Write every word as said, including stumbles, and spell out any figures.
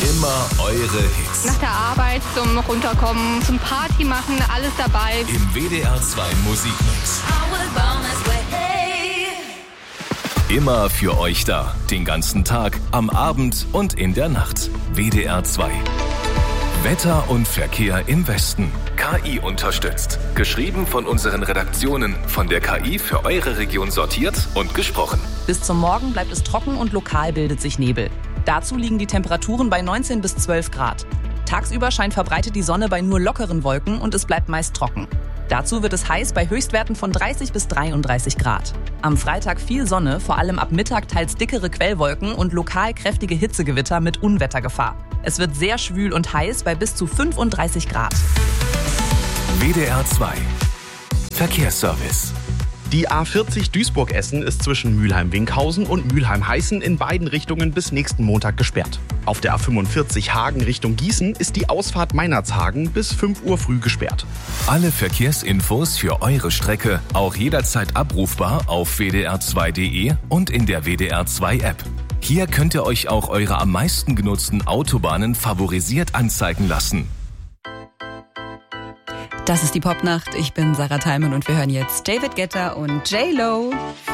Immer eure Hits. Nach der Arbeit zum Runterkommen, zum Party machen, alles dabei. Im W D R zwei Musikmix. Immer für euch da. Den ganzen Tag, am Abend und in der Nacht. W D R zwei. Wetter und Verkehr im Westen. K I unterstützt. Geschrieben von unseren Redaktionen. Von der K I für eure Region sortiert und gesprochen. Bis zum Morgen bleibt es trocken und lokal bildet sich Nebel. Dazu liegen die Temperaturen bei neunzehn bis zwölf Grad. Tagsüber scheint verbreitet die Sonne bei nur lockeren Wolken und es bleibt meist trocken. Dazu wird es heiß bei Höchstwerten von dreißig bis dreiunddreißig Grad. Am Freitag viel Sonne, vor allem ab Mittag teils dickere Quellwolken und lokal kräftige Hitzegewitter mit Unwettergefahr. Es wird sehr schwül und heiß bei bis zu fünfunddreißig Grad. W D R zwei. Verkehrsservice. Die A vierzig Duisburg-Essen ist zwischen Mülheim-Winkhausen und Mülheim-Heißen in beiden Richtungen bis nächsten Montag gesperrt. Auf der A fünfundvierzig Hagen Richtung Gießen ist die Ausfahrt Meinerzhagen bis fünf Uhr früh gesperrt. Alle Verkehrsinfos für eure Strecke auch jederzeit abrufbar auf w d r zwei punkt d e und in der W D R zwei App. Hier könnt ihr euch auch eure am meisten genutzten Autobahnen favorisiert anzeigen lassen. Das ist die Popnacht. Ich bin Sarah Thalmann und wir hören jetzt David Guetta und J-Lo.